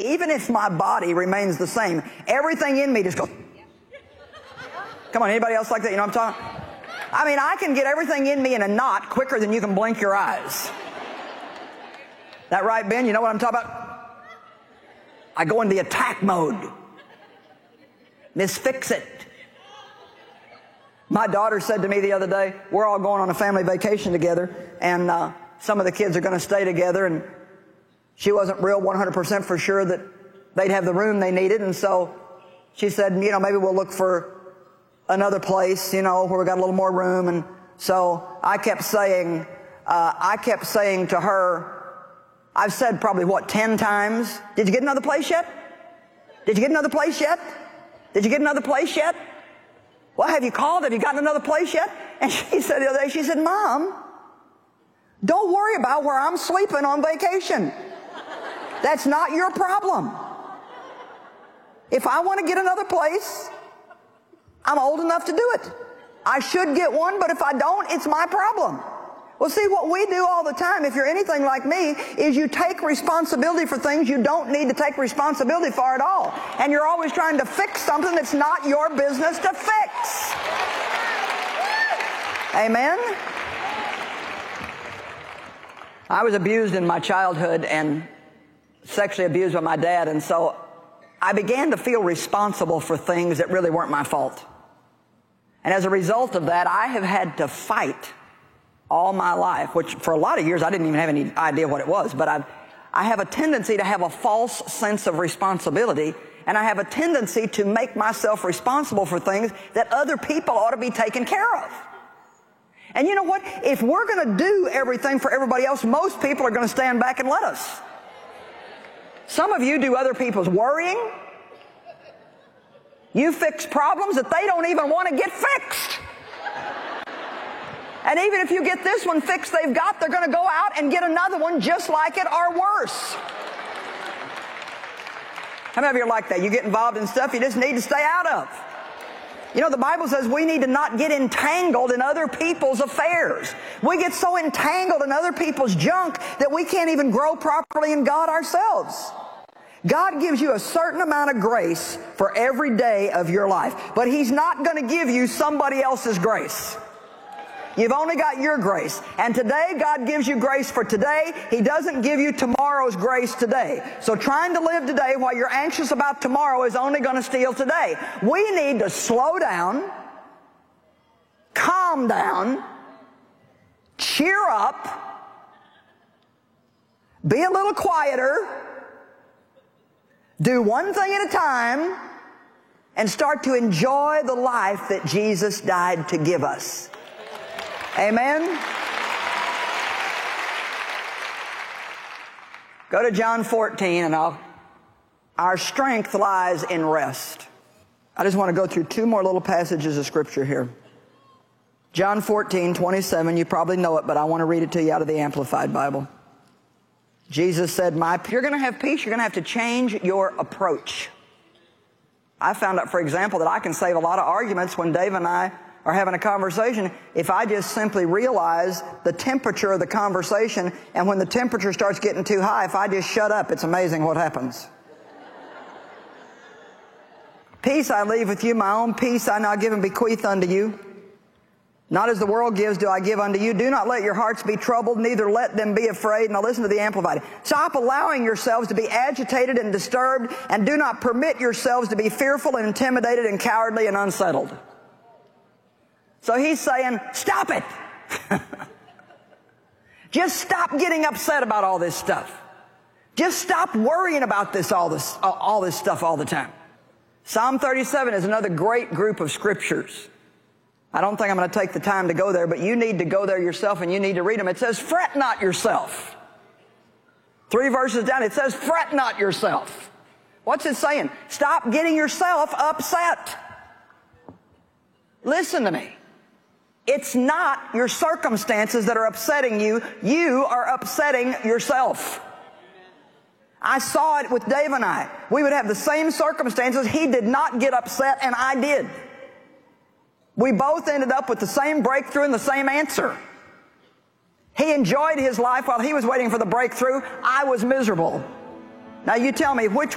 even if my body remains the same, everything in me just goes. Come on, anybody else like that? You know what I'm talking? I mean, I can get everything in me in a knot quicker than you can blink your eyes. That right, Ben? You know what I'm talking about? I go into the attack mode. Misfix it. My daughter said to me the other day, we're all going on a family vacation together, and some of the kids are going to stay together, and she wasn't real 100% for sure that they'd have the room they needed, and so she said, you know, maybe we'll look for another place, you know, where we got a little more room. And so I kept saying to her, I've said probably, 10 times, did you get another place yet? Did you get another place yet? Did you get another place yet? Well, have you called? Have you gotten another place yet? And she said the other day, she said, Mom, don't worry about where I'm sleeping on vacation. That's not your problem. If I want to get another place, I'm old enough to do it. I should get one, but if I don't, it's my problem. Well, see, what we do all the time, if you're anything like me, is you take responsibility for things you don't need to take responsibility for at all. And you're always trying to fix something that's not your business to fix. Amen? I was abused in my childhood and sexually abused by my dad, and so I began to feel responsible for things that really weren't my fault. And as a result of that, I have had to fight all my life, which for a lot of years I didn't even have any idea what it was, but I have a tendency to have a false sense of responsibility, and I have a tendency to make myself responsible for things that other people ought to be taken care of. And you know what? If we're going to do everything for everybody else, most people are going to stand back and let us. Some of you do other people's worrying. You fix problems that they don't even want to get fixed. And even if you get this one fixed they're going to go out and get another one just like it or worse. How many of you are like that? You get involved in stuff you just need to stay out of. You know, the Bible says we need to not get entangled in other people's affairs. We get so entangled in other people's junk that we can't even grow properly in God ourselves. God gives you a certain amount of grace for every day of your life, but He's not going to give you somebody else's grace. You've only got your grace. And today, God gives you grace for today. He doesn't give you tomorrow's grace today. So trying to live today while you're anxious about tomorrow is only going to steal today. We need to slow down, calm down, cheer up, be a little quieter, do one thing at a time, and start to enjoy the life that Jesus died to give us. Amen? Go to John 14, and our strength lies in rest. I just want to go through two more little passages of Scripture here. John 14:27, you probably know it, but I want to read it to you out of the Amplified Bible. Jesus said, if you're going to have peace, you're going to have to change your approach. I found out, for example, that I can save a lot of arguments when Dave and I are having a conversation if I just simply realize the temperature of the conversation, and when the temperature starts getting too high, if I just shut up, it's amazing what happens. Peace I leave with you, my own peace I now give and bequeath unto you. Not as the world gives do I give unto you. Do not let your hearts be troubled, neither let them be afraid. Now listen to the Amplified. Stop allowing yourselves to be agitated and disturbed, and do not permit yourselves to be fearful and intimidated and cowardly and unsettled. So he's saying, stop it. Just stop getting upset about all this stuff. Just stop worrying about all this stuff all the time. Psalm 37 is another great group of scriptures. I don't think I'm going to take the time to go there, but you need to go there yourself and you need to read them. It says, fret not yourself. 3 verses down, it says, fret not yourself. What's it saying? Stop getting yourself upset. Listen to me. It's not your circumstances that are upsetting you. You are upsetting yourself. I saw it with Dave and I. We would have the same circumstances. He did not get upset, and I did. We both ended up with the same breakthrough and the same answer. He enjoyed his life while he was waiting for the breakthrough. I was miserable. Now you tell me, which